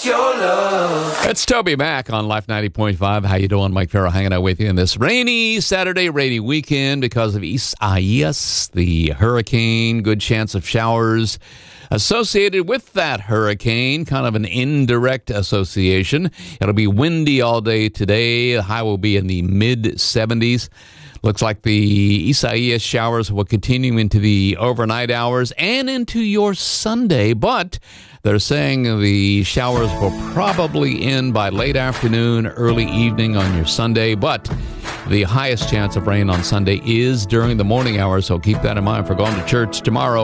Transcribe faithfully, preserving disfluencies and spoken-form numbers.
your love. It's Toby Mac on Life ninety point five. How you doing? Mike Farrell hanging out with you in this rainy Saturday, rainy weekend because of Isaias, the hurricane. Good chance of showers associated with that hurricane, kind of an indirect association. It'll be windy all day today. The high will be in the mid seventies. Looks like the Isaias showers will continue into the overnight hours and into your Sunday, but they're saying the showers will probably end by late afternoon, early evening on your Sunday, but the highest chance of rain on Sunday is during the morning hours, so keep that in mind for going to church tomorrow.